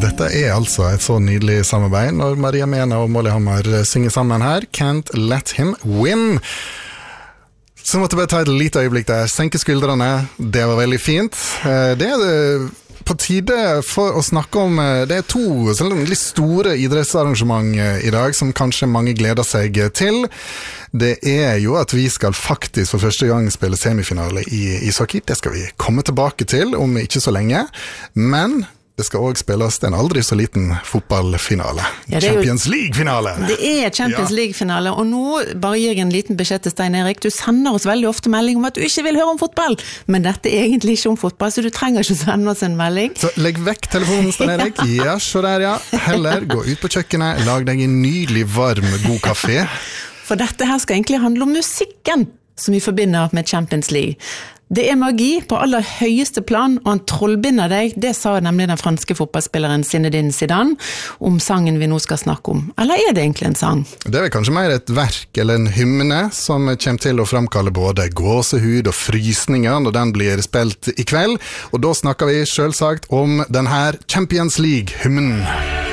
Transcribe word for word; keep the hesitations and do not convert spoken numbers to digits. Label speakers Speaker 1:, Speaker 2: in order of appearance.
Speaker 1: Dette er altså et så nydelig samarbeid når Maria Mena og Molly Hammar synger sammen her. Can't let him win. Så måtte jeg bare ta et lite øyeblikk der. Senke skuldrene, det var veldig fint. Det er det på tide for å snakke om, det er to litt store idrettsarrangement i dag som kanskje mange gleder seg til. Det er jo at vi skal faktisk for første gang spille semifinale i ishockey. Det skal vi komme tilbake til om ikke så lenge. Men det skal også spilles en aldri så liten fotballfinale. Ja, Champions League-finale!
Speaker 2: Det er Champions ja. League-finale, og nå bare gir jeg en liten beskjed til Stein Erik. Du sender oss veldig ofte melding om at du ikke vil høre om fotball, men dette er egentlig ikke om fotball, så du trenger ikke sende oss en melding.
Speaker 1: Så legg vekk telefonen, Stein Erik. Ja, så der ja. Heller gå ut på kjøkkenet, lag deg en nydelig, varm, god kaffe.
Speaker 2: For dette her skal egentlig handle om musikken som vi forbinder med Champions League. Det er magi på aller høyeste plan, og han trollbinder deg, det sa nemlig den franske fotballspilleren Zinedine Zidane om sangen vi nå skal snakke om. Eller er det egentlig en sang?
Speaker 1: Det er vel kanskje mer et verk eller en hymne som kommer til å fremkalle både gåsehud og frysninger når den blir spilt i kveld, og da snakker vi selvsagt om den her Champions League-hymnen.